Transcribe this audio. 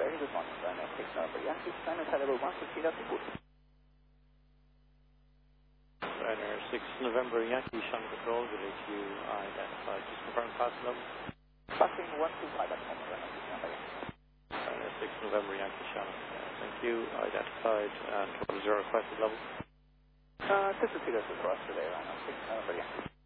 Very good morning, Ryanair 6 November Yankee, China Thai level 150 at the boot. Ryanair 6 November Yankee, China Control, village you identified. Just confirm passing level. Passing 125 at the moment, Ryanair 6 November Yankee. Ryanair 6 November Yankee, China. Thank you, identified. And what is your requested level? This is Peter for us today, Ryanair 6 November Yankee.